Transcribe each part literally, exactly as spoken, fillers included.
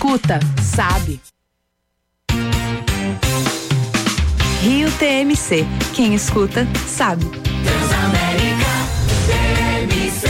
escuta, sabe. Rio T M C. Quem escuta, sabe. Transamérica T M C.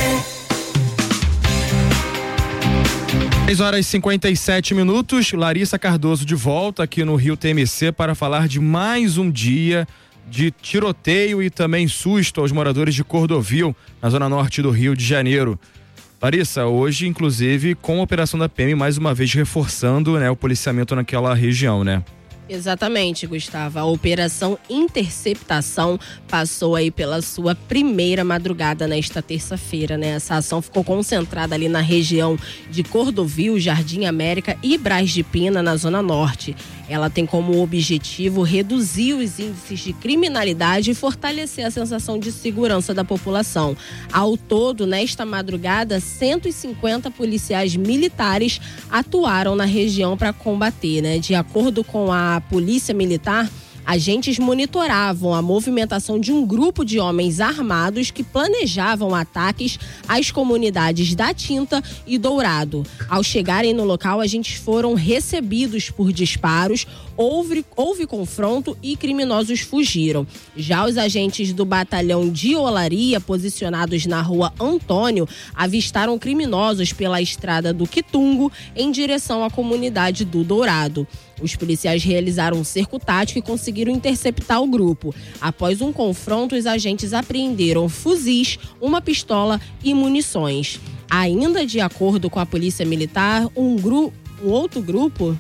seis horas e cinquenta e sete minutos. Larissa Cardoso de volta aqui no Rio T M C para falar de mais um dia de tiroteio e também susto aos moradores de Cordovil, na zona norte do Rio de Janeiro. Larissa, hoje, inclusive, com a operação da P M, mais uma vez reforçando, né, o policiamento naquela região, né? Exatamente, Gustavo. A Operação Interceptação passou aí pela sua primeira madrugada nesta terça-feira, né? Essa ação ficou concentrada ali na região de Cordovil, Jardim América e Braz de Pina, na Zona Norte. Ela tem como objetivo reduzir os índices de criminalidade e fortalecer a sensação de segurança da população. Ao todo, nesta madrugada, cento e cinquenta policiais militares atuaram na região para combater, né? De acordo com a Polícia Militar, agentes monitoravam a movimentação de um grupo de homens armados que planejavam ataques às comunidades da Tinta e Dourado. Ao chegarem no local, agentes foram recebidos por disparos, houve, houve confronto e criminosos fugiram. Já os agentes do batalhão de Olaria, posicionados na rua Antônio, avistaram criminosos pela estrada do Quitungo em direção à comunidade do Dourado. Os policiais realizaram um cerco tático e conseguiram interceptar o grupo. Após um confronto, os agentes apreenderam fuzis, uma pistola e munições. Ainda de acordo com a Polícia Militar, um, gru- um outro grupo...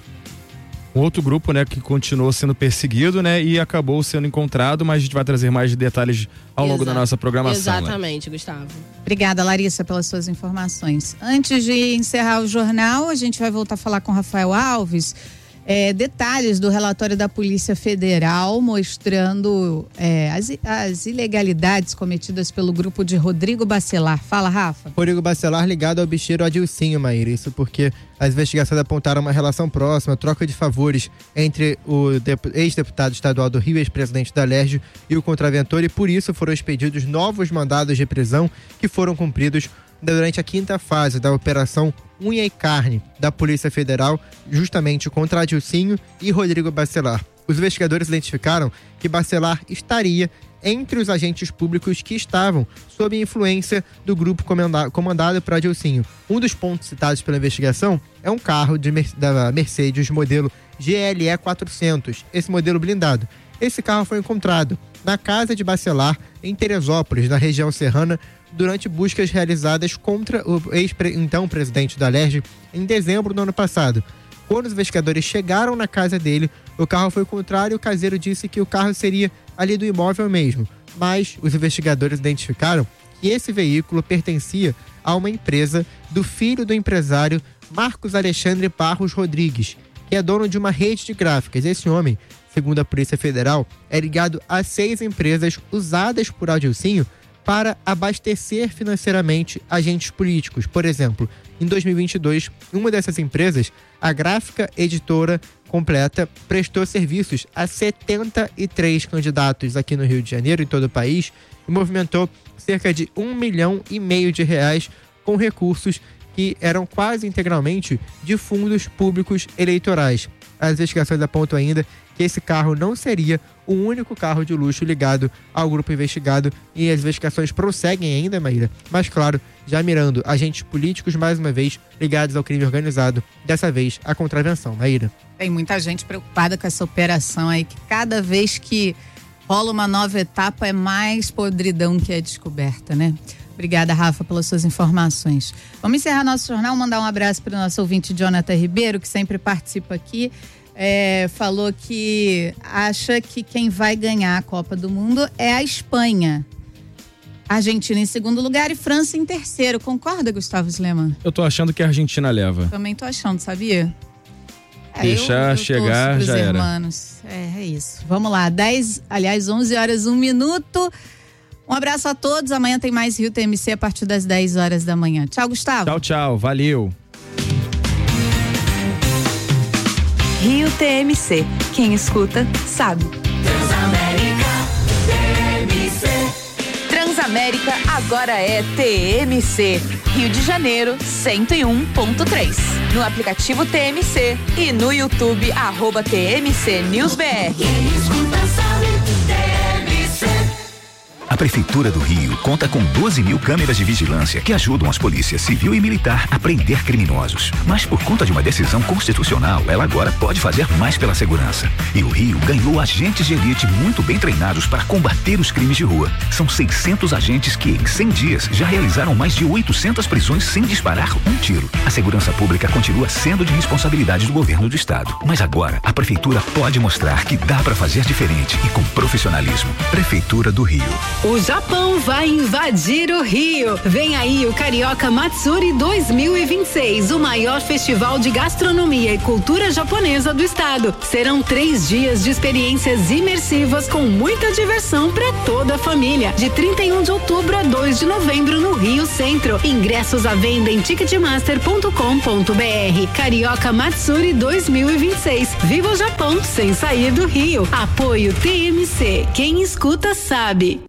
Um outro grupo, né, que continuou sendo perseguido, né, e acabou sendo encontrado, mas a gente vai trazer mais detalhes ao longo Exato. da nossa programação. Exatamente, né? Gustavo. Obrigada, Larissa, pelas suas informações. Antes de encerrar o jornal, a gente vai voltar a falar com Rafael Alves. É, detalhes do relatório da Polícia Federal mostrando é, as, as ilegalidades cometidas pelo grupo de Rodrigo Bacelar. Fala, Rafa. Rodrigo Bacelar ligado ao bicheiro Adilcinho, Maíra. Isso porque as investigações apontaram uma relação próxima, troca de favores entre o ex-deputado estadual do Rio, ex-presidente da Alerj, e o contraventor, e por isso foram expedidos novos mandados de prisão que foram cumpridos durante a quinta fase da Operação Unha e Carne da Polícia Federal, justamente contra Adilcinho e Rodrigo Bacelar. Os investigadores identificaram que Bacelar estaria entre os agentes públicos que estavam sob influência do grupo comanda- comandado por Adilcinho. Um dos pontos citados pela investigação é um carro de Mer- da Mercedes modelo G L E quatrocentos, esse modelo blindado. Esse carro foi encontrado na casa de Bacelar, em Teresópolis, na região serrana, durante buscas realizadas contra o ex-então presidente da Alerj em dezembro do ano passado. Quando os investigadores chegaram na casa dele, o carro foi contrário e o caseiro disse que o carro seria ali do imóvel mesmo. Mas os investigadores identificaram que esse veículo pertencia a uma empresa do filho do empresário Marcos Alexandre Barros Rodrigues, que é dono de uma rede de gráficas. Esse homem, segundo a Polícia Federal, é ligado a seis empresas usadas por Adilcinho para abastecer financeiramente agentes políticos. Por exemplo, em dois mil e vinte e dois, uma dessas empresas, a Gráfica Editora Completa, prestou serviços a setenta e três candidatos aqui no Rio de Janeiro e todo o país e movimentou cerca de um milhão e meio de reais com recursos que eram quase integralmente de fundos públicos eleitorais. As investigações apontam ainda que esse carro não seria o único carro de luxo ligado ao grupo investigado e as investigações prosseguem ainda, Maíra, mas claro, já mirando agentes políticos mais uma vez ligados ao crime organizado, dessa vez a contravenção, Maíra. Tem muita gente preocupada com essa operação aí, que cada vez que rola uma nova etapa é mais podridão que é descoberta, né? Obrigada, Rafa, pelas suas informações. Vamos encerrar nosso jornal, mandar um abraço para o nosso ouvinte Jonathan Ribeiro, que sempre participa aqui. É, falou que acha que quem vai ganhar a Copa do Mundo é a Espanha. Argentina em segundo lugar e França em terceiro. Concorda, Gustavo Sleman? Eu tô achando que a Argentina leva. Também tô achando, sabia? É, Deixar eu, eu chegar, já era. Hermanos. É, é isso. Vamos lá, dez, aliás, onze horas, um minuto. Um abraço a todos. Amanhã tem mais Rio T M C a partir das dez horas da manhã. Tchau, Gustavo. Tchau, tchau. Valeu. Rio T M C. Quem escuta, sabe. Transamérica T M C. Transamérica agora é T M C. Rio de Janeiro, cento e um ponto três. No aplicativo T M C e no YouTube, arroba T M C News B R. Quem escuta sabe, T M C. A Prefeitura do Rio conta com doze mil câmeras de vigilância que ajudam as polícias civil e militar a prender criminosos. Mas por conta de uma decisão constitucional, ela agora pode fazer mais pela segurança. E o Rio ganhou agentes de elite muito bem treinados para combater os crimes de rua. São seiscentos agentes que, em cem dias, já realizaram mais de oitocentas prisões sem disparar um tiro. A segurança pública continua sendo de responsabilidade do governo do estado. Mas agora, a Prefeitura pode mostrar que dá para fazer diferente e com profissionalismo. Prefeitura do Rio. O Japão vai invadir o Rio. Vem aí o Carioca Matsuri dois mil e vinte e seis, o maior festival de gastronomia e cultura japonesa do estado. Serão três dias de experiências imersivas com muita diversão para toda a família. De trinta e um de outubro a dois de novembro no Rio Centro. Ingressos à venda em ticketmaster ponto com ponto b r. Carioca Matsuri dois mil e vinte e seis. Viva o Japão sem sair do Rio. Apoio T M C. Quem escuta sabe.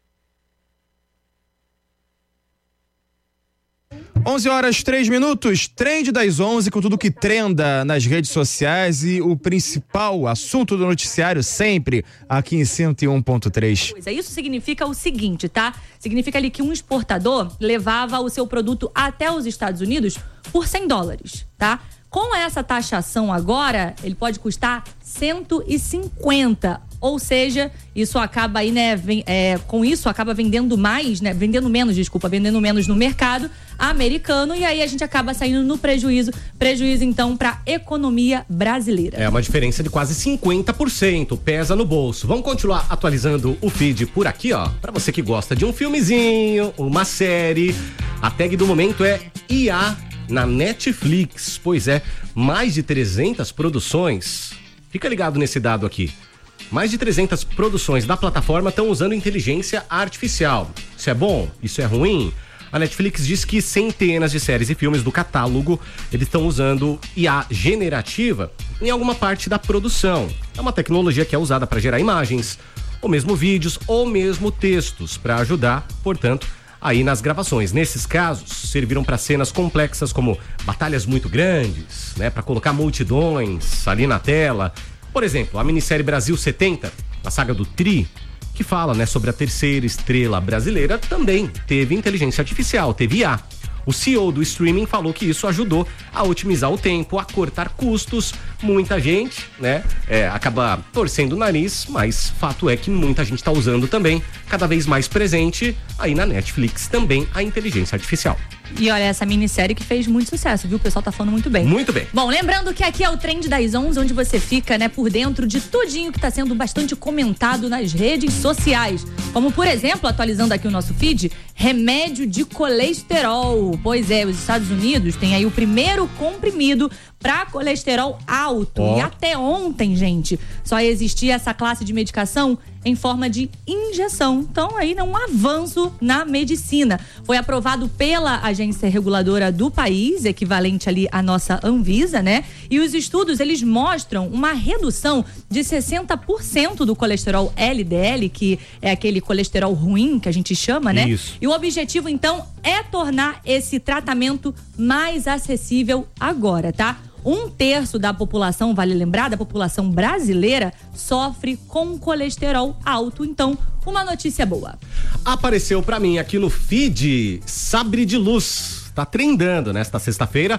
onze horas, três minutos, trend das onze, com tudo que trenda nas redes sociais e o principal assunto do noticiário sempre aqui em cento e um ponto três. Isso significa o seguinte, tá? Significa ali que um exportador levava o seu produto até os Estados Unidos por cem dólares, tá? Com essa taxação agora, ele pode custar cento e cinquenta. Ou seja, isso acaba aí, né, vem, é, com isso acaba vendendo mais, né, vendendo menos, desculpa, vendendo menos no mercado americano e aí a gente acaba saindo no prejuízo, prejuízo então para a economia brasileira. É uma diferença de quase cinquenta por cento, pesa no bolso. Vamos continuar atualizando o feed por aqui, ó, para você que gosta de um filmezinho, uma série. A tag do momento é I A na Netflix. Pois é, mais de trezentas produções. Fica ligado nesse dado aqui. Mais de trezentas produções da plataforma estão usando inteligência artificial. Isso é bom? Isso é ruim? A Netflix diz que centenas de séries e filmes do catálogo eles estão usando I A generativa em alguma parte da produção. É uma tecnologia que é usada para gerar imagens, ou mesmo vídeos, ou mesmo textos, para ajudar, portanto, aí nas gravações. Nesses casos, serviram para cenas complexas como batalhas muito grandes, né, para colocar multidões ali na tela. Por exemplo, a minissérie Brasil setenta, a saga do Tri, que fala, né, sobre a terceira estrela brasileira, também teve inteligência artificial, teve I A. O C E O do streaming falou que isso ajudou a otimizar o tempo, a cortar custos. Muita gente, né, é, acaba torcendo o nariz, mas fato é que muita gente está usando também, cada vez mais presente aí na Netflix também a inteligência artificial. E olha, essa minissérie que fez muito sucesso, viu? O pessoal tá falando muito bem. Muito bem. Bom, lembrando que aqui é o Trend das onze, onde você fica, né, por dentro de tudinho que tá sendo bastante comentado nas redes sociais. Como, por exemplo, atualizando aqui o nosso feed, remédio de colesterol. Pois é, os Estados Unidos têm aí o primeiro comprimido para colesterol alto. Oh. E até ontem, gente, só existia essa classe de medicação em forma de injeção. Então, aí, um avanço na medicina. Foi aprovado pela agência reguladora do país, equivalente ali à nossa Anvisa, né? E os estudos, eles mostram uma redução de sessenta por cento do colesterol L D L, que é aquele colesterol ruim que a gente chama, né? Isso. E o objetivo, então, é tornar esse tratamento mais acessível agora, tá? Um terço da população, vale lembrar, da população brasileira sofre com colesterol alto. Então, uma notícia boa. Apareceu pra mim aqui no feed Sabre de Luz. Tá trendando nesta sexta-feira.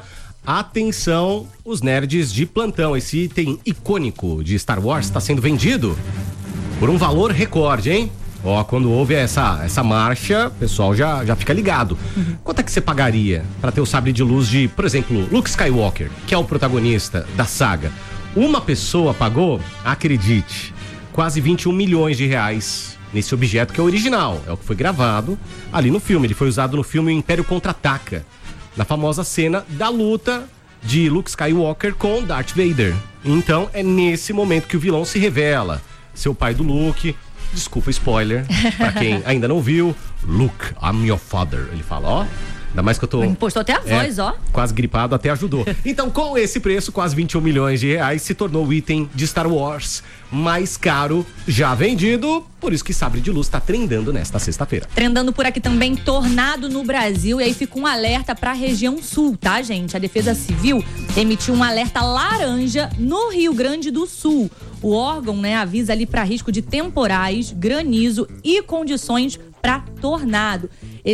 Atenção, os nerds de plantão. Esse item icônico de Star Wars está sendo vendido por um valor recorde, hein? Ó, quando houve essa, essa marcha, o pessoal já, já fica ligado. Uhum. Quanto é que você pagaria para ter o sabre de luz de, por exemplo, Luke Skywalker, que é o protagonista da saga? Uma pessoa pagou, acredite, quase vinte e um milhões de reais nesse objeto que é original. É o que foi gravado ali no filme. Ele foi usado no filme O Império Contra-Ataca, na famosa cena da luta de Luke Skywalker com Darth Vader. Então, é nesse momento que o vilão se revela. Seu pai do Luke... Desculpa, spoiler, pra quem ainda não viu. Luke, I'm your father. Ele fala, ó. Ainda mais que eu tô... Impostou até a voz, é, ó. Quase gripado, até ajudou. Então, com esse preço, quase vinte e um milhões de reais, se tornou o item de Star Wars mais caro já vendido. Por isso que Sabre de Luz tá trendando nesta sexta-feira. Trendando por aqui também, tornado no Brasil. E aí fica um alerta pra região sul, tá, gente? A Defesa Civil emitiu um alerta laranja no Rio Grande do Sul. O órgão, né, avisa ali para risco de temporais, granizo e condições para tornado.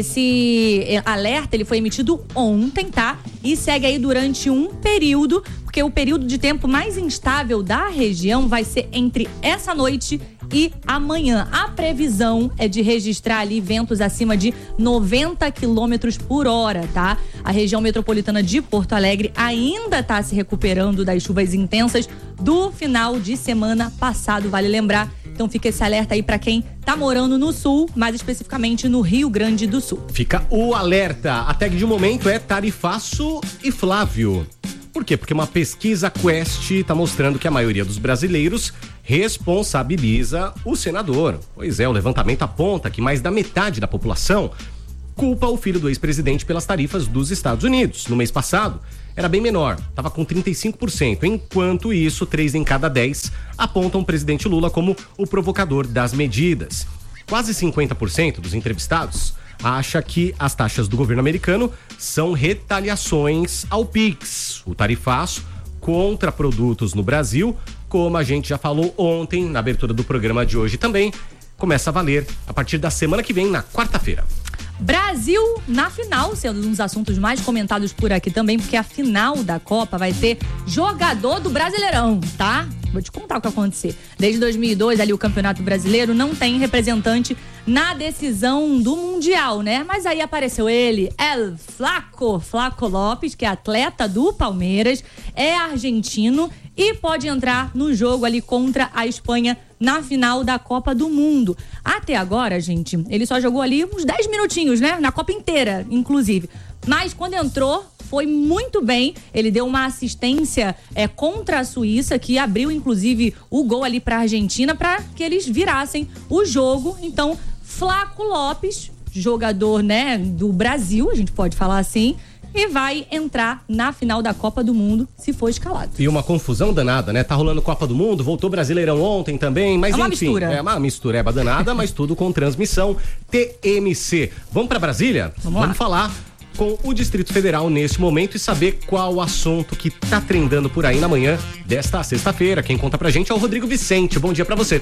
Esse alerta ele foi emitido ontem, tá? E segue aí durante um período, porque o período de tempo mais instável da região vai ser entre essa noite e amanhã. A previsão é de registrar ali ventos acima de noventa quilômetros por hora, tá? A região metropolitana de Porto Alegre ainda está se recuperando das chuvas intensas do final de semana passado, vale lembrar. Então fica esse alerta aí para quem tá morando no sul, mais especificamente no Rio Grande do Sul. Fica o alerta. A tag de momento é Tarifaço e Flávio. Por quê? Porque uma pesquisa Quest está mostrando que a maioria dos brasileiros responsabiliza o senador. Pois é, o levantamento aponta que mais da metade da população culpa o filho do ex-presidente pelas tarifas dos Estados Unidos. No mês passado, era bem menor, estava com trinta e cinco por cento. Enquanto isso, três em cada dez apontam o presidente Lula como o provocador das medidas. Quase cinquenta por cento dos entrevistados acha que as taxas do governo americano são retaliações ao Pix, o tarifaço contra produtos no Brasil, como a gente já falou ontem na abertura do programa de hoje também, começa a valer a partir da semana que vem, na quarta-feira. Brasil na final, sendo um dos assuntos mais comentados por aqui também, porque a final da Copa vai ter jogador do Brasileirão, tá? Vou te contar o que vai acontecer. Desde dois mil e dois, ali o Campeonato Brasileiro não tem representante na decisão do Mundial, né? Mas aí apareceu ele, El Flaco, Flaco Lopes, que é atleta do Palmeiras, é argentino e pode entrar no jogo ali contra a Espanha na final da Copa do Mundo. Até agora, gente, ele só jogou ali uns dez minutinhos, né? Na Copa inteira, inclusive. Mas quando entrou, foi muito bem. Ele deu uma assistência é, contra a Suíça, que abriu, inclusive, o gol ali para a Argentina, para que eles virassem o jogo. Então, Flaco Lopes, jogador, né, do Brasil, a gente pode falar assim, e vai entrar na final da Copa do Mundo, se for escalado. E uma confusão danada, né? Tá rolando Copa do Mundo, voltou Brasileirão ontem também, mas é uma enfim. Mistura. É uma mistureba danada, mas tudo com transmissão T M C. Vamos pra Brasília? Vamos, Vamos falar com o Distrito Federal neste momento e saber qual o assunto que tá trendando por aí na manhã desta sexta-feira. Quem conta pra gente é o Rodrigo Vicente. Bom dia pra você.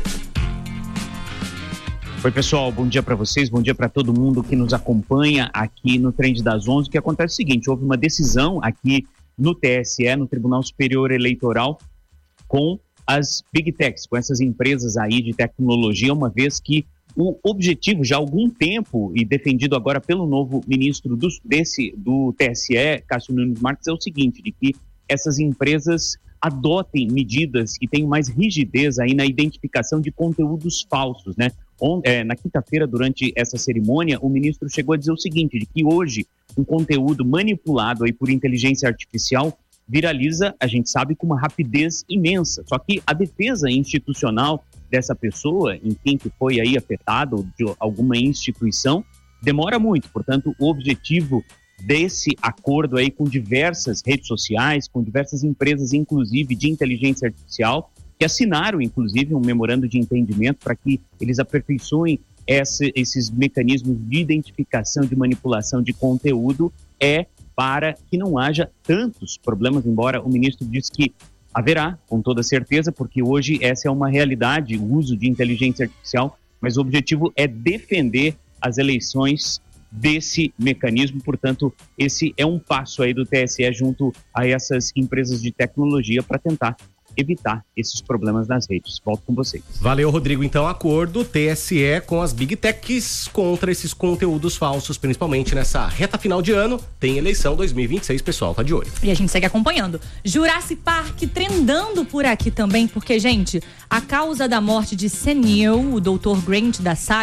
Oi, pessoal, bom dia para vocês, bom dia para todo mundo que nos acompanha aqui no Trend das onze. O que acontece é o seguinte, houve uma decisão aqui no T S E, no Tribunal Superior Eleitoral, com as Big Techs, com essas empresas aí de tecnologia, uma vez que o objetivo já há algum tempo, e defendido agora pelo novo ministro do, desse, do T S E, Cássio Nunes Marques, é o seguinte, de que essas empresas adotem medidas que tenham mais rigidez aí na identificação de conteúdos falsos, né? É, na quinta-feira, durante essa cerimônia, o ministro chegou a dizer o seguinte, de que hoje um conteúdo manipulado aí por inteligência artificial viraliza, a gente sabe, com uma rapidez imensa. Só que a defesa institucional dessa pessoa, enfim, que foi aí afetada, ou de alguma instituição, demora muito. Portanto, o objetivo desse acordo aí com diversas redes sociais, com diversas empresas, inclusive de inteligência artificial, que assinaram, inclusive, um memorando de entendimento para que eles aperfeiçoem esse, esses mecanismos de identificação, de manipulação de conteúdo, é para que não haja tantos problemas, embora o ministro disse que haverá, com toda certeza, porque hoje essa é uma realidade, o uso de inteligência artificial, mas o objetivo é defender as eleições desse mecanismo. Portanto, esse é um passo aí do T S E junto a essas empresas de tecnologia para tentar evitar esses problemas nas redes. Volto com vocês. Valeu, Rodrigo. Então, acordo T S E com as Big Techs contra esses conteúdos falsos, principalmente nessa reta final de ano. Tem eleição dois mil e vinte e seis, pessoal, tá de olho. E a gente segue acompanhando. Jurassic Park trendando por aqui também, porque, gente, a causa da morte de Sam Neill, o doutor Grant da saga,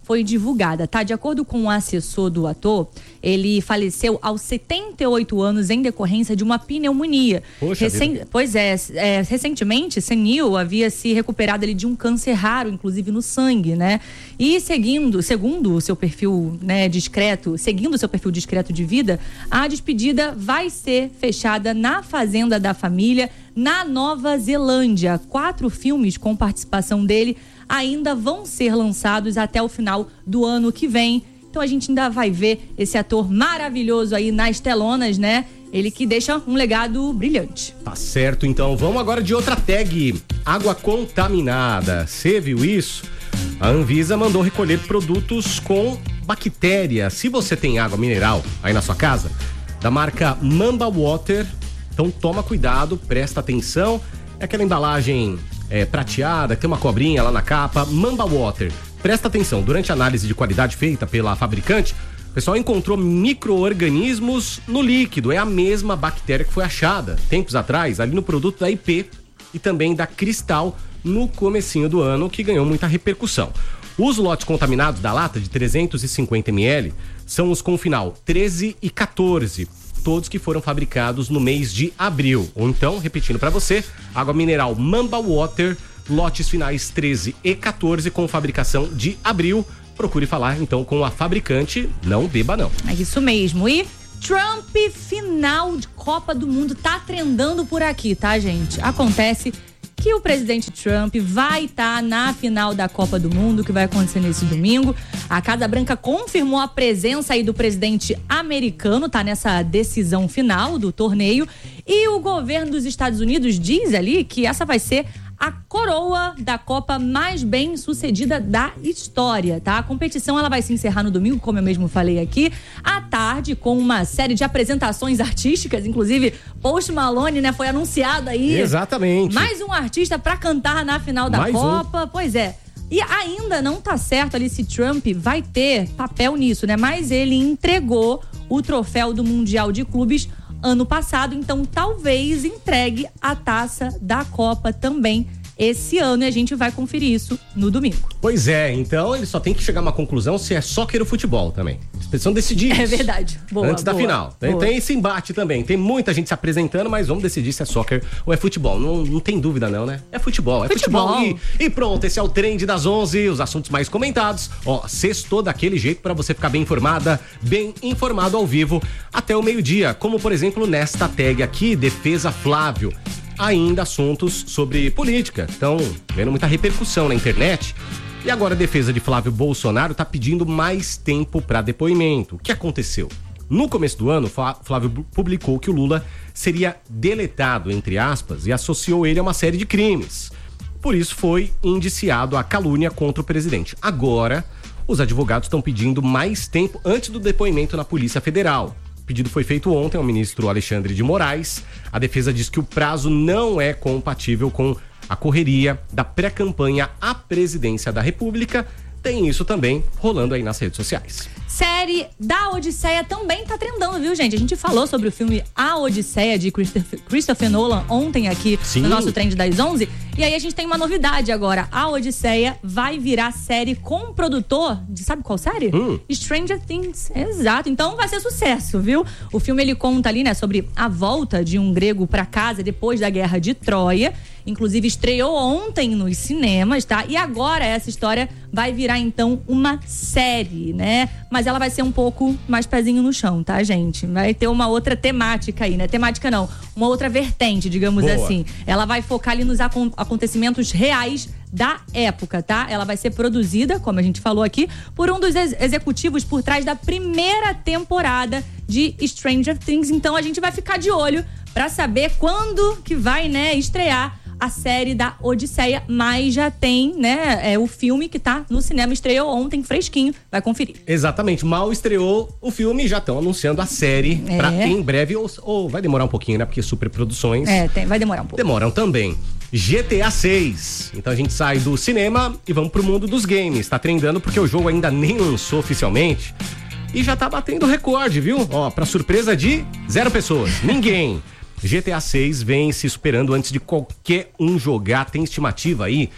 foi divulgada, tá? De acordo com o assessor do ator, ele faleceu aos setenta e oito anos em decorrência de uma pneumonia. Poxa Recen... vida. Pois é, é, recentemente, Senil havia se recuperado ali de um câncer raro, inclusive no sangue, né? E seguindo, segundo o seu perfil, né, discreto, seguindo o seu perfil discreto de vida, a despedida vai ser fechada na fazenda da família, na Nova Zelândia. Quatro filmes com participação dele ainda vão ser lançados até o final do ano que vem. Então a gente ainda vai ver esse ator maravilhoso aí nas telonas, né? Ele que deixa um legado brilhante. Tá certo, então vamos agora de outra tag. Água contaminada. Você viu isso? A Anvisa mandou recolher produtos com bactéria. Se você tem água mineral aí na sua casa, da marca Mamba Water, então toma cuidado, presta atenção. É aquela embalagem é, prateada, que tem uma cobrinha lá na capa. Mamba Water. Presta atenção, durante a análise de qualidade feita pela fabricante, o pessoal encontrou micro-organismos no líquido. É a mesma bactéria que foi achada tempos atrás ali no produto da I P e também da Cristal no comecinho do ano, que ganhou muita repercussão. Os lotes contaminados da lata de trezentos e cinquenta mililitros são os com final treze e quatorze, todos que foram fabricados no mês de abril. Ou então, repetindo para você, água mineral Mamba Water, lotes finais treze e quatorze com fabricação de abril. Procure falar então com a fabricante, não beba não. É isso mesmo. E Trump, final de Copa do Mundo, tá trendando por aqui, tá, gente? Acontece que o presidente Trump vai estar tá na final da Copa do Mundo, que vai acontecer nesse domingo. A Casa Branca confirmou a presença aí do presidente americano, tá nessa decisão final do torneio. E o governo dos Estados Unidos diz ali que essa vai ser a coroa da Copa mais bem sucedida da história, tá? A competição ela vai se encerrar no domingo, como eu mesmo falei aqui, à tarde, com uma série de apresentações artísticas, inclusive Post Malone, né, foi anunciado aí. Exatamente. Mais um artista pra cantar na final da Mais Copa, um. Pois é. E ainda não tá certo ali se Trump vai ter papel nisso, né? Mas ele entregou o troféu do Mundial de Clubes ano passado, então talvez entregue a taça da Copa também esse ano, e a gente vai conferir isso no domingo. Pois é, então ele só tem que chegar a uma conclusão se é soccer ou futebol também. Eles precisam decidir isso. É verdade. Boa, antes da boa, final. Tem, boa. tem esse embate também. Tem muita gente se apresentando, mas vamos decidir se é soccer ou é futebol. Não, não tem dúvida não, né? É futebol, é futebol. futebol. E, e pronto, esse é o Trend das onze, os assuntos mais comentados. Ó, sextou daquele jeito pra você ficar bem informada, bem informado ao vivo até o meio-dia. Como, por exemplo, nesta tag aqui, Defesa Flávio. Ainda assuntos sobre política. Estão vendo muita repercussão na internet. E agora a defesa de Flávio Bolsonaro está pedindo mais tempo para depoimento. O que aconteceu? No começo do ano, Flávio publicou que o Lula seria deletado, entre aspas, e associou ele a uma série de crimes. Por isso foi indiciado a calúnia contra o presidente. Agora, os advogados estão pedindo mais tempo antes do depoimento na Polícia Federal. O pedido foi feito ontem ao ministro Alexandre de Moraes. A defesa diz que o prazo não é compatível com a correria da pré-campanha à presidência da República. Tem isso também rolando aí nas redes sociais. Série da Odisseia também tá trendando, viu, gente? A gente falou sobre o filme A Odisseia, de Christopher, Christopher Nolan, ontem aqui Sim. no nosso Trend das onze. E aí a gente tem uma novidade agora. A Odisseia vai virar série com um produtor de, sabe qual série? Hum. Stranger Things. Exato. Então vai ser sucesso, viu? O filme, ele conta ali, né, sobre a volta de um grego pra casa depois da Guerra de Troia. Inclusive estreou ontem nos cinemas, tá? E agora essa história vai virar, então, uma série, né? Mas ela vai ser um pouco mais pezinho no chão, tá, gente? Vai ter uma outra temática aí, né? Temática não, uma outra vertente, digamos Boa. assim. Ela vai focar ali nos acon- acontecimentos reais da época, tá? Ela vai ser produzida, como a gente falou aqui, por um dos ex- executivos por trás da primeira temporada de Stranger Things. Então a gente vai ficar de olho pra saber quando que vai, né, estrear a série da Odisseia, mas já tem, né, é, o filme que tá no cinema, estreou ontem, fresquinho, vai conferir. Exatamente, mal estreou o filme, já estão anunciando a série É. pra em breve, ou, ou vai demorar um pouquinho, né, porque superproduções É, tem, vai demorar um pouco. demoram também. G T A seis, então a gente sai do cinema e vamos pro mundo dos games, tá trendando porque o jogo ainda nem lançou oficialmente e já tá batendo recorde, viu? Ó, pra surpresa de zero pessoas, ninguém. G T A seis vem se superando antes de qualquer um jogar, tem estimativa aí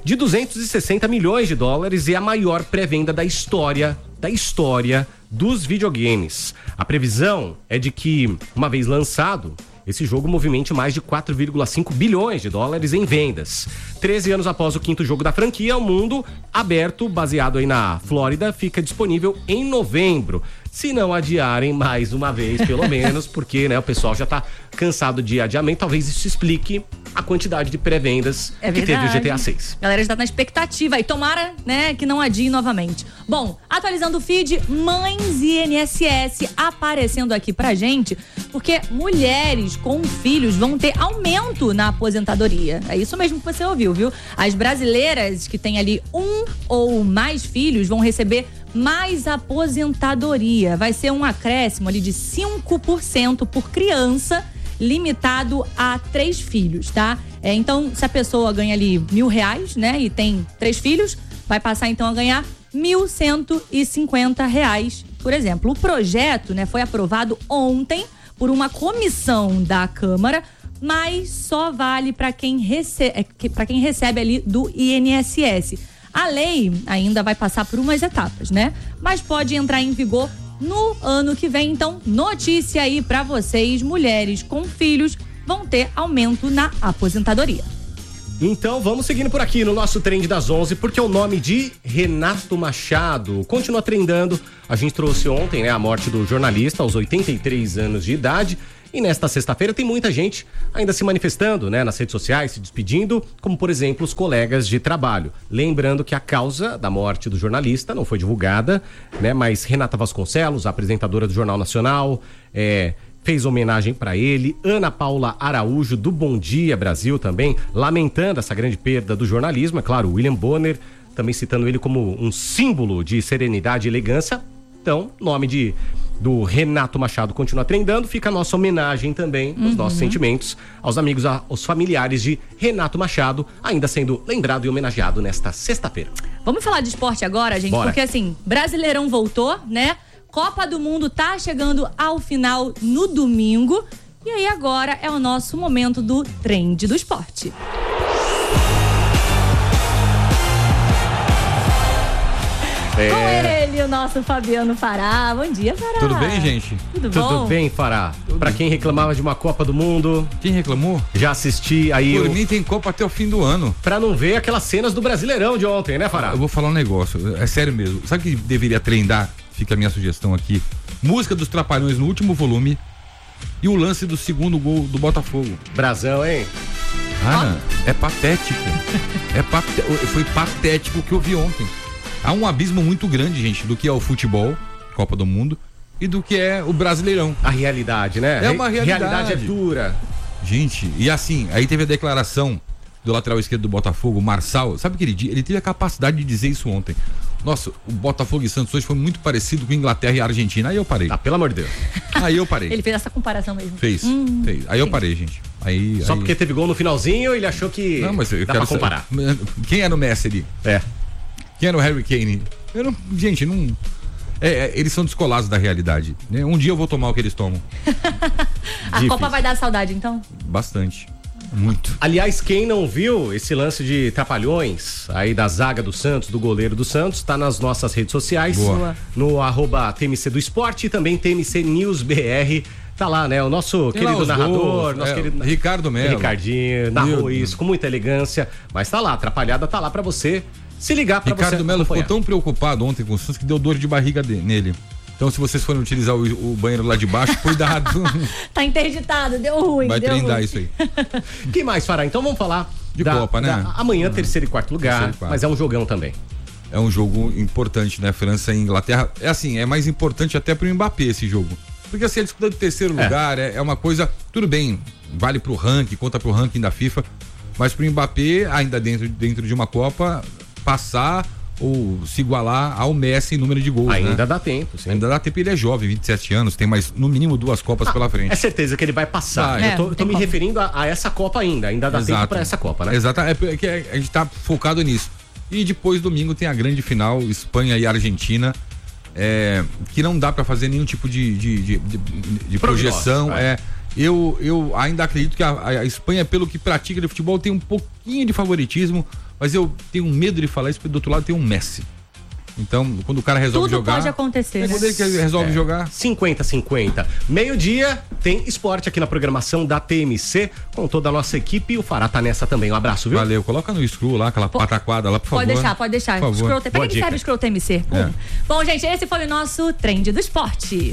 de duzentos e sessenta milhões de dólares e a maior pré-venda da história, da história dos videogames. A previsão é de que, uma vez lançado, esse jogo movimente mais de quatro vírgula cinco bilhões de dólares em vendas. treze anos após o quinto jogo da franquia, o mundo aberto, baseado aí na Flórida, fica disponível em novembro. Se não adiarem mais uma vez, pelo menos, porque né, o pessoal já tá cansado de adiamento. Talvez isso explique a quantidade de pré-vendas É que teve o G T A seis. A galera já tá na expectativa e tomara, né, que não adie novamente. Bom, atualizando o feed, mães e I N S S aparecendo aqui pra gente, porque mulheres com filhos vão ter aumento na aposentadoria. É isso mesmo que você ouviu, viu? As brasileiras que têm ali um ou mais filhos vão receber mais aposentadoria. Vai ser um acréscimo ali de cinco por cento por criança, limitado a três filhos, tá? É, então, se a pessoa ganha ali mil reais, né, e tem três filhos, vai passar então a ganhar mil cento e cinquenta reais, por exemplo. O projeto, né, foi aprovado ontem por uma comissão da Câmara, mas só vale para quem, rece- para quem recebe ali do I N S S. A lei ainda vai passar por umas etapas, né? Mas pode entrar em vigor no ano que vem. Então, notícia aí pra vocês, mulheres com filhos vão ter aumento na aposentadoria. Então vamos seguindo por aqui no nosso Trend das onze, porque o nome de Renato Machado continua trendando. A gente trouxe ontem, né, a morte do jornalista aos oitenta e três anos de idade. E nesta sexta-feira tem muita gente ainda se manifestando, né, nas redes sociais, se despedindo, como por exemplo os colegas de trabalho. Lembrando que a causa da morte do jornalista não foi divulgada, né, mas Renata Vasconcelos, a apresentadora do Jornal Nacional, é, fez homenagem para ele. Ana Paula Araújo, do Bom Dia Brasil, também lamentando essa grande perda do jornalismo. É claro, William Bonner também citando ele como um símbolo de serenidade e elegância. Então, nome de do Renato Machado continua trendando, fica a nossa homenagem também, os Uhum. nossos sentimentos aos amigos, aos familiares de Renato Machado, ainda sendo lembrado e homenageado nesta sexta-feira. Vamos falar de esporte agora, gente, Bora. porque assim, Brasileirão voltou, né? Copa do Mundo tá chegando ao final no domingo. E aí agora é o nosso momento do Trend do Esporte. É. Com ele, o nosso Fabiano Fará. Bom dia, Fará. Tudo bem, gente? Tudo Tudo bom? bem, Fará? Pra quem reclamava de uma Copa do Mundo, Quem reclamou? já assisti aí Por o... mim tem Copa até o fim do ano. pra não ver aquelas cenas do Brasileirão de ontem, né, Fará? Eu vou falar um negócio, é sério mesmo. Sabe o que deveria trendar? Fica a minha sugestão aqui. Música dos Trapalhões no último volume e o lance do segundo gol do Botafogo. Brasão, hein? Ana, é patético. É pate... Foi patético o que eu vi ontem. Há um abismo muito grande, gente, do que é o futebol, Copa do Mundo, e do que é o Brasileirão. A realidade, né? É uma realidade. Realidade é dura. Gente, e assim, aí teve a declaração do lateral esquerdo do Botafogo, Marçal. Sabe o que ele disse? Ele teve a capacidade de dizer isso ontem. Nossa, o Botafogo e Santos hoje foi muito parecido com Inglaterra e Argentina. Aí eu parei. Ah, pelo amor de Deus. Aí eu parei. Ele fez essa comparação mesmo. Fez, Hum, fez. Aí eu sim. parei, gente. Aí, Só aí... porque teve gol no finalzinho, ele achou que Não, mas eu dá quero pra comparar. saber- Quem era o Messi ali? É. Quem era o Harry Kane? Eu não... Gente, não... É, é, eles são descolados da realidade, né? Um dia eu vou tomar o que eles tomam. A Difícil. Copa vai dar saudade, então? Bastante. Muito. Aliás, quem não viu esse lance de trapalhões aí da zaga do Santos, do goleiro do Santos, tá nas nossas redes sociais. Boa. No arroba T M C do Esporte e também T M C News B R. Tá lá, né? O nosso Tem lá querido os narrador, gols, nosso é, querido Ricardo Melo. Ricardinho, narrou Meu isso com muita elegância. Mas tá lá, atrapalhada tá lá pra você se ligar, pra Ricardo você Melo ficou acompanhar. tão preocupado ontem com o Santos que deu dor de barriga de- nele. Então, se vocês forem utilizar o, o banheiro lá de baixo, cuidado. Tá interditado, deu ruim, Vai deu trindar ruim. isso aí. Que mais, Fará? Então vamos falar De da, Copa, né? da- amanhã, terceiro e quarto lugar, Terceiro e quarto. mas é um jogão também. É um jogo importante, né? França e Inglaterra. É assim, é mais importante até pro Mbappé esse jogo. Porque assim, a disputa do terceiro É. lugar é, é uma coisa. Tudo bem, vale pro ranking, conta pro ranking da FIFA. Mas pro Mbappé, ainda dentro, dentro de uma Copa, passar ou se igualar ao Messi em número de gols. Ainda né? dá tempo, sim. Ainda dá tempo, ele é jovem, vinte e sete anos, tem mais no mínimo duas Copas pela frente. É certeza que ele vai passar. Vai. Eu tô, É, eu tô tem me como. referindo a, a essa Copa ainda. Ainda dá tempo pra essa Copa, né? Exato, é porque a gente tá focado nisso. E depois, domingo, tem a grande final, Espanha e Argentina, é, que não dá pra fazer nenhum tipo de, de, de, de- de Prognóstico, projeção. é. É, Eu, eu ainda acredito que a, a Espanha, pelo que pratica de futebol, tem um pouquinho de favoritismo, mas eu tenho medo de falar isso, porque do outro lado tem um Messi. Então, quando o cara resolve Tudo jogar... pode acontecer, é né? quando ele que resolve É. jogar... cinquenta a cinquenta. Meio-dia, tem esporte aqui na programação da T M C, com toda a nossa equipe. O Fará tá nessa também. Um abraço, viu? Valeu, coloca no screw lá, aquela pataquada lá, por favor. Pode deixar, pode deixar. Por favor. Scroll, pega que serve o Scroll T M C. É. Bom, gente, esse foi o nosso Trend do Esporte.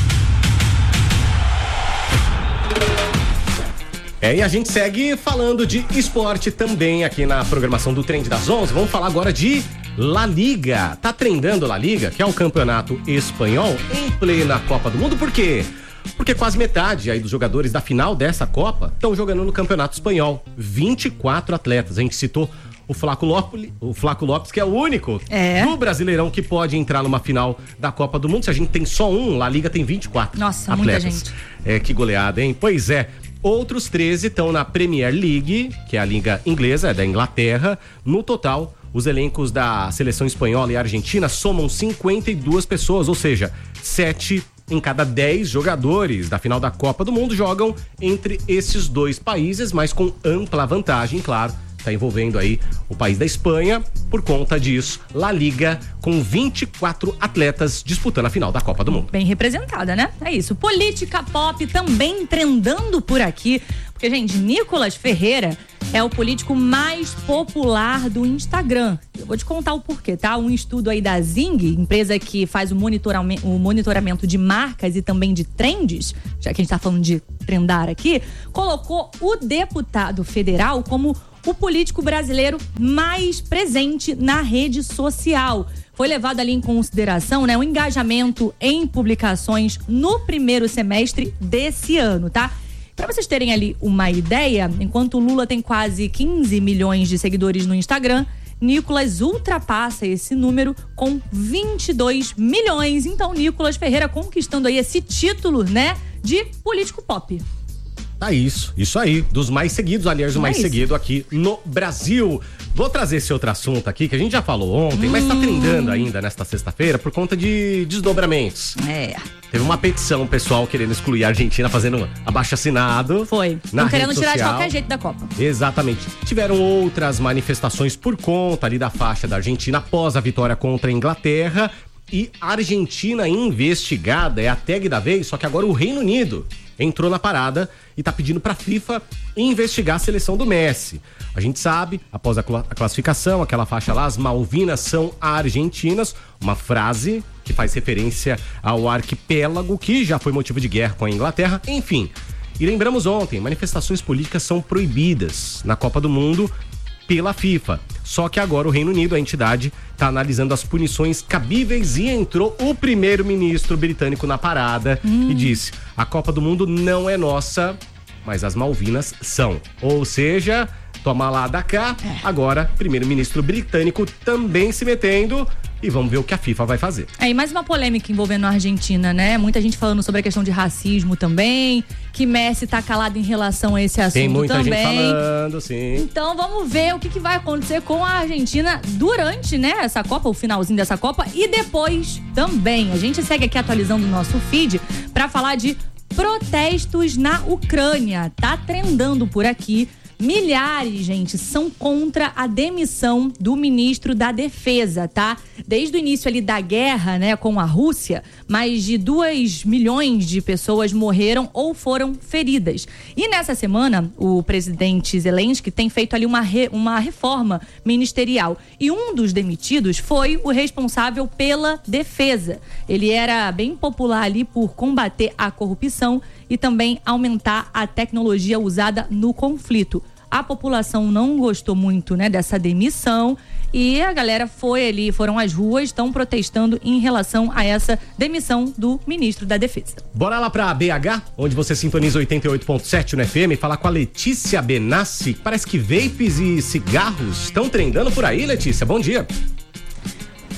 É, e a gente segue falando de esporte também aqui na programação do Trend das onze. Vamos falar agora de La Liga. Tá trendando La Liga, que é um campeonato espanhol em plena Copa do Mundo. Por quê? Porque quase metade aí dos jogadores da final dessa Copa estão jogando no campeonato espanhol. vinte e quatro atletas. A gente citou o Flaco Lopes, o Flaco Lopes, que é o único É. do Brasileirão que pode entrar numa final da Copa do Mundo. Se a gente tem só um, La Liga tem vinte e quatro Nossa, muita atletas. gente. É, que goleada, hein? Pois é. Outros treze estão na Premier League, que é a liga inglesa, é da Inglaterra. No total, os elencos da seleção espanhola e argentina somam cinquenta e duas pessoas, ou seja, sete em cada dez jogadores da final da Copa do Mundo jogam entre esses dois países, mas com ampla vantagem, claro. Está envolvendo aí o país da Espanha. Por conta disso, La Liga com vinte e quatro atletas disputando a final da Copa do Mundo. Bem representada, né? É isso. Política pop também trendando por aqui. Porque, gente, Nicolas Ferreira é o político mais popular do Instagram. Eu vou te contar o porquê, tá? Um estudo aí da Zing, empresa que faz o monitoramento, o monitoramento de marcas e também de trends, já que a gente tá falando de trendar aqui, colocou o deputado federal como o político brasileiro mais presente na rede social. Foi levado ali em consideração, né, o engajamento em publicações no primeiro semestre desse ano, tá? Para vocês terem ali uma ideia, enquanto o Lula tem quase quinze milhões de seguidores no Instagram, Nicolas ultrapassa esse número com vinte e dois milhões. Então, Nicolas Ferreira conquistando aí esse título, né, de político pop. Tá isso, isso aí, dos mais seguidos, aliás, o mais É isso. seguido aqui no Brasil. Vou trazer esse outro assunto aqui, que a gente já falou ontem, mas tá trendando ainda nesta sexta-feira por conta de desdobramentos. É. Teve uma petição, pessoal querendo excluir a Argentina, fazendo abaixo-assinado. Foi. Na Estão querendo rede tirar de social. qualquer jeito da Copa. Exatamente. Tiveram outras manifestações por conta ali da faixa da Argentina após a vitória contra a Inglaterra. E Argentina investigada é a tag da vez, só que agora o Reino Unido entrou na parada e tá pedindo pra FIFA investigar a seleção do Messi. A gente sabe, após a, cla- a classificação, aquela faixa lá, as Malvinas são argentinas, uma frase que faz referência ao arquipélago que já foi motivo de guerra com a Inglaterra, enfim. E lembramos ontem, manifestações políticas são proibidas na Copa do Mundo pela FIFA. Só que agora o Reino Unido, a entidade, está analisando as punições cabíveis e entrou o primeiro-ministro britânico na parada e disse: a Copa do Mundo não é nossa, mas as Malvinas são. Ou seja, toma lá da cá, agora primeiro-ministro britânico também se metendo e vamos ver o que a FIFA vai fazer. É, e mais uma polêmica envolvendo a Argentina, né? Muita gente falando sobre a questão de racismo também, que Messi tá calado em relação a esse assunto Tem muita também. gente falando, sim. Então vamos ver o que, que vai acontecer com a Argentina durante, né, essa Copa, o finalzinho dessa Copa e depois também. A gente segue aqui atualizando o nosso feed pra falar de protestos na Ucrânia. Tá trendando por aqui. Milhares, gente, são contra a demissão do ministro da Defesa, tá? Desde o início ali da guerra, né, com a Rússia, mais de dois milhões de pessoas morreram ou foram feridas. E nessa semana, o presidente Zelensky tem feito ali uma, re, uma reforma ministerial. E um dos demitidos foi o responsável pela defesa. Ele era bem popular ali por combater a corrupção e também aumentar a tecnologia usada no conflito. A população não gostou muito, né, dessa demissão e a galera foi ali, foram às ruas, estão protestando em relação a essa demissão do ministro da Defesa. Bora lá pra B H, onde você sintoniza oitenta e oito ponto sete no F M, falar com a Letícia Benassi. Parece que vapes e cigarros estão trendando por aí, Letícia. Bom dia.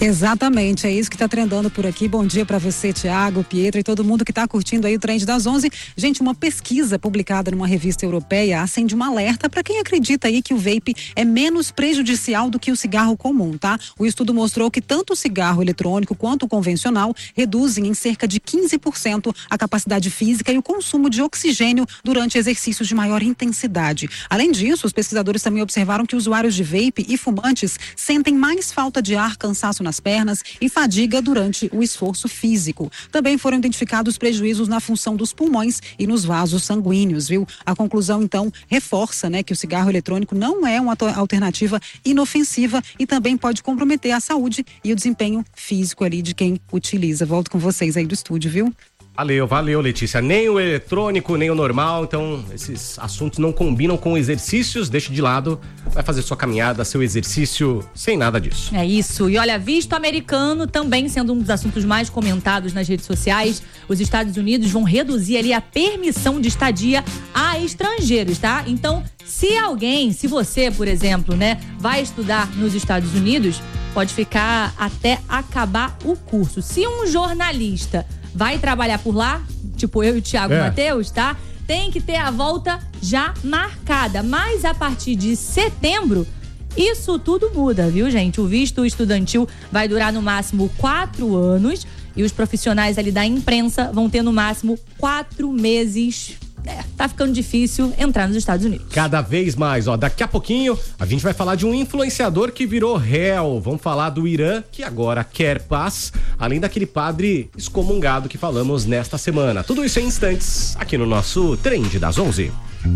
Exatamente, é isso que está trendando por aqui. Bom dia para você, Tiago, Pietro e todo mundo que está curtindo aí o Trend das onze. Gente, uma pesquisa publicada numa revista europeia acende um alerta para quem acredita aí que o vape é menos prejudicial do que o cigarro comum, tá? O estudo mostrou que tanto o cigarro eletrônico quanto o convencional reduzem em cerca de quinze por cento a capacidade física e o consumo de oxigênio durante exercícios de maior intensidade. Além disso, os pesquisadores também observaram que usuários de vape e fumantes sentem mais falta de ar, cansaço nas pernas e fadiga durante o esforço físico. Também foram identificados prejuízos na função dos pulmões e nos vasos sanguíneos, viu? A conclusão, então, reforça, né, que o cigarro eletrônico não é uma alternativa inofensiva e também pode comprometer a saúde e o desempenho físico ali de quem utiliza. Volto com vocês aí do estúdio, viu? Valeu, valeu, Letícia. Nem o eletrônico, nem o normal, então esses assuntos não combinam com exercícios, deixa de lado, vai fazer sua caminhada, seu exercício, sem nada disso. É isso, e olha, visto americano também sendo um dos assuntos mais comentados nas redes sociais, os Estados Unidos vão reduzir ali a permissão de estadia a estrangeiros, tá? Então, se alguém, se você, por exemplo, né, vai estudar nos Estados Unidos, pode ficar até acabar o curso. Se um jornalista vai trabalhar por lá, tipo eu e o Thiago É. Matheus, tá? Tem que ter a volta já marcada. Mas a partir de setembro, isso tudo muda, viu, gente? O visto estudantil vai durar no máximo quatro anos e os profissionais ali da imprensa vão ter no máximo quatro meses. É, tá ficando difícil entrar nos Estados Unidos. Cada vez mais, ó, daqui a pouquinho a gente vai falar de um influenciador que virou réu. Vamos falar do Irã, que agora quer paz, além daquele padre excomungado que falamos nesta semana. Tudo isso em instantes, aqui no nosso Trend das onze.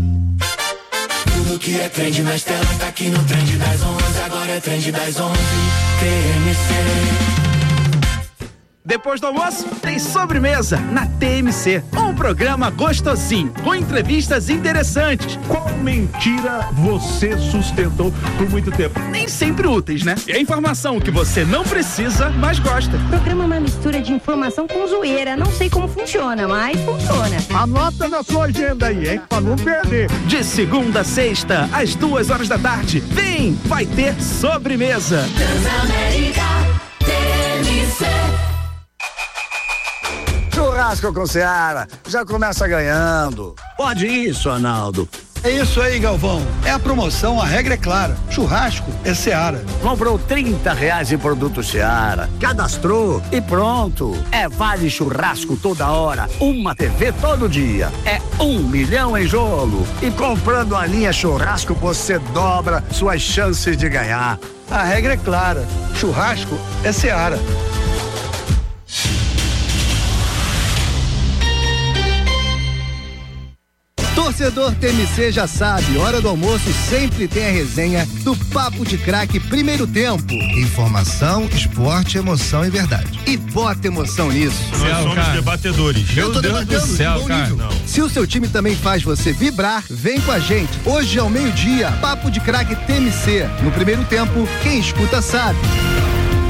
Tudo que é trend nas telas tá aqui no Trend das onze. Agora é Trend das onze, T M C. Depois do almoço, tem sobremesa na T M C. Um programa gostosinho, com entrevistas interessantes. Qual mentira você sustentou por muito tempo? Nem sempre úteis, né? É informação que você não precisa, mas gosta. O programa é uma mistura de informação com zoeira. Não sei como funciona, mas funciona. Anota na sua agenda aí, hein? Pra não perder. De segunda a sexta, às duas horas da tarde. Vem, vai ter sobremesa. Transamérica, T M C. Churrasco com Seara, já começa ganhando. Pode isso, Arnaldo. É isso aí, Galvão. É a promoção, a regra é clara. Churrasco é Seara. Comprou trinta reais em produto Seara, cadastrou e pronto. É vale churrasco toda hora, uma T V todo dia. É um milhão em jogo. E comprando a linha churrasco, você dobra suas chances de ganhar. A regra é clara. Churrasco é Seara. Torcedor T M C já sabe, hora do almoço sempre tem a resenha do Papo de Craque Primeiro Tempo. Informação, esporte, emoção e verdade. E bota emoção nisso. Nós somos debatedores. Eu tô debatendo. céu, cara. Se o seu time também faz você vibrar, vem com a gente. Hoje ao meio-dia, Papo de Craque T M C. No Primeiro Tempo, quem escuta sabe.